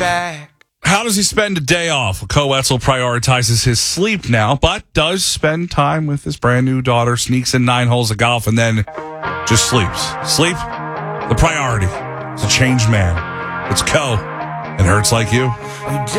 back. How does he spend a day off? Well, Co Wetzel prioritizes his sleep now, but does spend time with his brand new daughter, sneaks in 9 holes of golf, and then just sleeps. Sleep, the priority. It's a changed man. It's Co. and Hurts Like You.